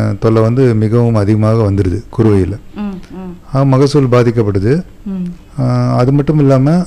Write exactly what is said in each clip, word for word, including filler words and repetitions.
தொல்லை வந்து மிகவும் அதிகமாக வந்துடுது குறுவையில். மகசூல் பாதிக்கப்படுது. அது மட்டும் இல்லாமல்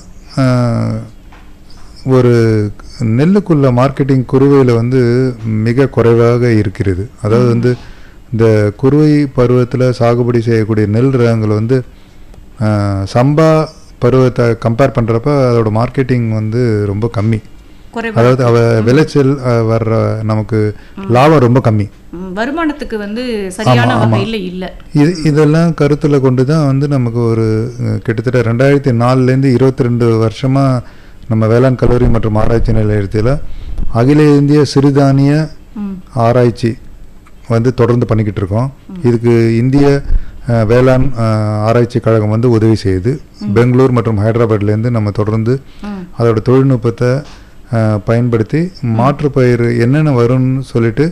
ஒரு நெல்லுக்குள்ள மார்க்கெட்டிங் குறுவையில் வந்து மிக குறைவாக இருக்கிறது. அதாவது வந்து இந்த குறுவை பருவத்தில் சாகுபடி செய்யக்கூடிய நெல் ரகங்கள் வந்து சம்பா பருவத்தை கம்பேர் பண்ணுறப்ப அதோட மார்க்கெட்டிங் வந்து ரொம்ப கம்மி. அதாவது அவ விளைச்சல் வர்ற நமக்கு லாபம் ரொம்ப கம்மி, வருமானத்துக்கு வந்து சரியான வகையில் இல்லை. இது இதெல்லாம் கருத்தில் கொண்டு தான் வந்து நமக்கு ஒரு கிட்டத்தட்ட ரெண்டாயிரத்தி நாலுலேருந்து இருபத்தி ரெண்டு வருஷமாக நம்ம வேளாண் கல்லூரி மற்றும் ஆராய்ச்சி நிலையத்தில் அகில இந்திய சிறுதானிய ஆராய்ச்சி வந்து தொடர்ந்து பண்ணிக்கிட்டு இருக்கோம். இதுக்கு இந்திய வேளாண் ஆராய்ச்சி கழகம் வந்து உதவி செய்யுது. பெங்களூர் மற்றும் ஹைதராபாத்லேருந்து நம்ம தொடர்ந்து அதோட தொழில்நுட்பத்தை பயன்படுத்தி மாற்றுப்பயிர் என்னென்ன வரும்னு சொல்லிட்டு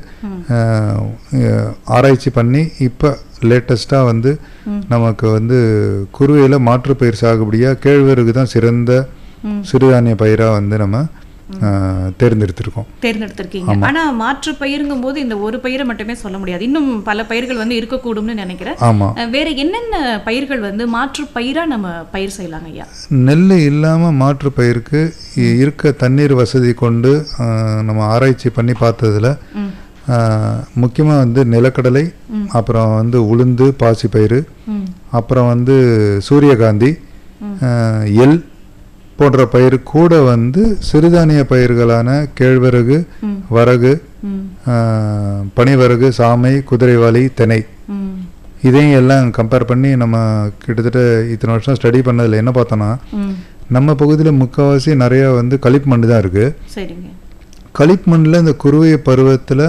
ஆராய்ச்சி பண்ணி இப்போ லேட்டஸ்ட்டாக வந்து நமக்கு வந்து குறுவையில் மாற்றுப்பயிர் சாகுபடியாக கேழ்வரகு தான் சிறந்த சிறுதானிய பயிராக வந்து நம்ம தேர்ந்தெடுத்திருக்கோம் தேர்ந்தெடுத்திருக்கீங்க. ஆனால் மாற்று பயிருங்கும் போது இந்த ஒரு பயிரை மட்டுமே சொல்ல முடியாது, இன்னும் பல பயிர்கள் வந்து இருக்கக்கூடும்னு நினைக்கிறேன். ஆமாம், வேற என்னென்ன பயிர்கள் வந்து மாற்று பயிராக நம்ம பயிர் செய்யலாங்க ஐயா? நெல் இல்லாமல் மாற்று பயிருக்கு இருக்க தண்ணீர் வசதி கொண்டு நம்ம ஆராய்ச்சி பண்ணி பார்த்ததுல முக்கியமாக வந்து நிலக்கடலை, அப்புறம் வந்து உளுந்து பாசிப்பயிறு, அப்புறம் வந்து சூரியகாந்தி, எள் போன்ற பயிர் கூட வந்து சிறுதானிய பயிர்களான கேழ்வரகு, வரகு, பனிவரகு, சாமை, குதிரைவாலி, தினை இதையும் எல்லாம் கம்பேர் பண்ணி நம்ம கிட்டத்தட்ட இத்தனை வருஷம் ஸ்டடி பண்ணதில் என்ன பார்த்தோன்னா, நம்ம பகுதியில் முக்கால்வாசி நிறையா வந்து களிப்பு மண் தான் இருக்குது. களிப்பு மண்ணில் இந்த குறுவை பருவத்தில்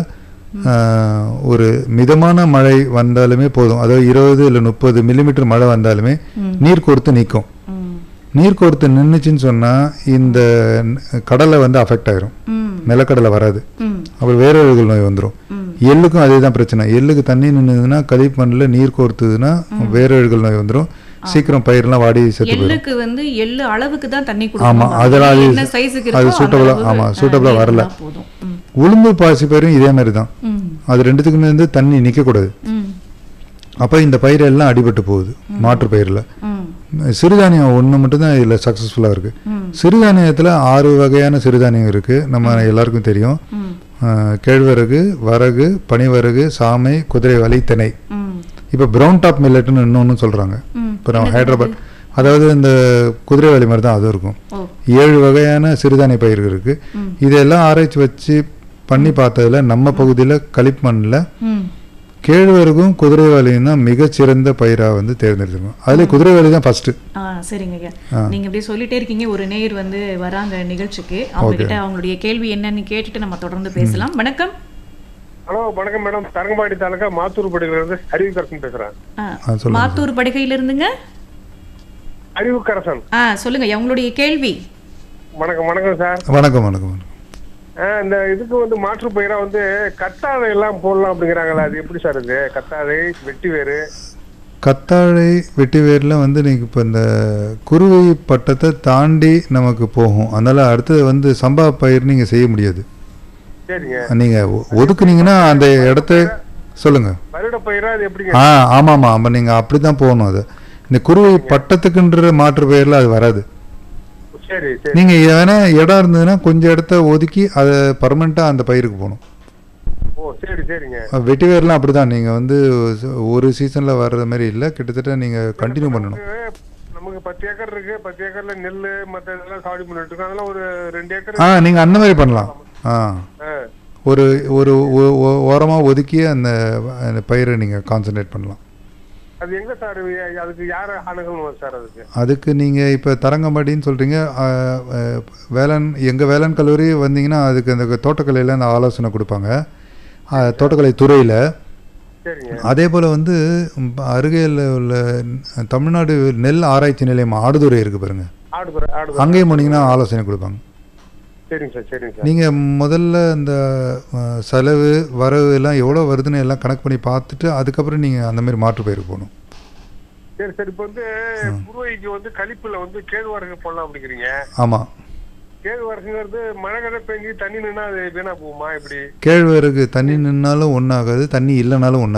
ஒரு மிதமான மழை வந்தாலுமே போதும், அதாவது இருபது இல்லை முப்பது மில்லிமீட்டர் மழை வந்தாலுமே நீர் கோர்த்து நிற்கும். நீர் கோர்த்து நின்றுச்சுன்னு சொன்னால் இந்த கடலை வந்து அஃபெக்ட் ஆயிரும், நிலக்கடலை வராது, அப்புறம் வேரழுகல் நோய் வந்துடும். எள்ளுக்கும் அதே தான் பிரச்சனை. எள்ளுக்கு தண்ணி நின்றுதுன்னா களிப்பு மண்ணில் நீர் கோர்த்துதுன்னா வேரழுகல் நோய் வந்துடும், சீக்கிரம் பயிரெல்லாம் வாடி செத்து போயிடும். வந்து எள்ளு அளவுக்கு தான் தண்ணி ஆமாம், அதெல்லாம் அது சூட்டபுளாக ஆமாம் சூட்டபுளாக வரல. உளுந்து பாசி பயிரும் இதே மாதிரி தான், அது ரெண்டுத்துக்குமே வந்து தண்ணி நிற்கக்கூடாது. அப்போ இந்த பயிர் எல்லாம் அடிபட்டு போகுது மாற்று பயிரில். சிறுதானியம் ஒன்று மட்டும்தான் இதில் சக்ஸஸ்ஃபுல்லாக இருக்குது. சிறுதானியத்தில் ஆறு வகையான சிறுதானியம் இருக்குது, நம்ம எல்லாருக்கும் தெரியும். கேழ்வரகு, வரகு, பனிவரகு, சாமை, குதிரைவாலி, தினை. இப்போ ப்ரௌன் டாப் மில்லட்னு இன்னொன்று சொல்கிறாங்க. இப்போ நம்ம ஹைதராபாத், அதாவது இந்த குதிரைவாலி மாதிரி தான் அதுவும் இருக்கும். ஏழு வகையான சிறுதானிய பயிர்கள் இருக்குது. இதெல்லாம் ஆராய்ச்சி வச்சு பண்ணி பார்த்ததில் நம்ம பகுதியில் களிப்பு மண்ணில் கேழ்வரகும் குதிரைவாலியும் தான் மிகச்சிறந்த பயிராக வந்து தேர்ந்தெடுத்துருக்கோம். அதுல குதிரைவாலி தான் ஃபர்ஸ்ட். சரிங்க ஐயா, நீங்க இப்படி சொல்லிட்டே இருக்கீங்க. ஒரு நேயர் வந்து வராங்க நிகழ்ச்சிக்கு, அவங்க கிட்ட அவங்களுடைய கேள்வி என்னன்னு கேட்டுட்டு நம்ம தொடர்ந்து பேசலாம். வணக்கம். ஹலோ வணக்கம் மேடம், தரங்கம்பாடி தாலுகா மாத்தூர் படுகையிலிருந்து அறிவுக்கரசன் பேசுறேன். மாத்தூர் படுகையில இருந்துங்க அறிவுக்கரசன். ஆ சொல்லுங்க உங்களுடைய கேள்வி. வணக்கம். வணக்கம் சார். வணக்கம் வணக்கம். இந்த இதுக்கு வந்து மாற்று பயிரா வந்து கத்தாழை எல்லாம் போடலாம் அப்படிங்கிறாங்களா, அது எப்படி சார்? இது கத்தாழை, வெட்டி வேறு. கத்தாழை வெட்டி வேர்ல வந்து நீங்கள் இப்போ இந்த குறுவை பட்டத்தை தாண்டி நமக்கு போகும், அதனால அடுத்தது வந்து சம்பா பயிர் நீங்கள் செய்ய முடியாது. சரிங்க. நீங்கள் ஒதுக்குனீங்கன்னா அந்த இடத்த சொல்லுங்க. வருட பயிரா அது எப்படிங்க? ஆ ஆமாம் ஆமாம், நீங்கள் அப்படி தான் போகணும். அது இந்த குறுவை பட்டத்துக்குன்ற மாற்று பயிரில் அது வராது. நீங்க ஏன்னா இடம் இருந்ததுன்னா கொஞ்சம் இடத்த ஒதுக்கி அதை பர்மனண்டா அந்த பயிருக்கு போகணும். வெட்டி வேர்லாம் அப்படிதான், நீங்க வந்து ஒரு சீசன்ல வர்ற மாதிரி இல்லை, கிட்டத்தட்ட நீங்க கண்டினியூ பண்ணணும். நமக்கு பத்து ஏக்கர் இருக்கு, பத்து ஏக்கர்ல நெல் மற்ற இதெல்லாம் சாகுபடி பண்ணிட்டு இருக்கோம். அதெல்லாம் ஒரு ரெண்டு ஏக்கர். ஆ நீங்க அந்த மாதிரி பண்ணலாம். ஆ ஒரு ஒரு ஓரமா ஒதுக்கி அந்த பயிரை நீங்க கான்சென்ட்ரேட் பண்ணலாம். அது எங்க சார்? அதுக்கு யார அணுகணும் சார்? அதுக்கு அதுக்கு நீங்கள் இப்போ தரங்கம்பாடின்னு சொல்கிறீங்க, வேளாண் எங்கள் வேளாண் கல்லூரி வந்தீங்கன்னா அதுக்கு அந்த தோட்டக்கலையில் அந்த ஆலோசனை கொடுப்பாங்க, தோட்டக்கலை துறையில். அதே போல் வந்து அருகில் உள்ள தமிழ்நாடு நெல் ஆராய்ச்சி நிலையம் ஆடுதுறை இருக்குது பாருங்க, அங்கேயும் போனீங்கன்னா ஆலோசனை கொடுப்பாங்க. நீங்கள் முதல்ல இந்த செலவு வரவு எல்லாம் எவ்வளோ வருதுன்னு எல்லாம் கணக்கு பண்ணி பார்த்துட்டு அதுக்கப்புறம் நீங்கள் அந்த மாதிரி மாற்று பயிர் போகணும். சரி சார். இப்போ வந்து குறுவைக்கு வந்து கழிப்புல வந்து கேழ்வரகு போடலாம் அப்படிங்கிறீங்க. ஆமாம், கேழ்வரகுங்கிறது மழை கதை பெஞ்சு தண்ணி நின்னா அது வீணா போகுமா எப்படி? கேழ்வரகு தண்ணி நின்னாலும் ஒன்றாகாது, தண்ணி இல்லைனாலும் ஒன்றா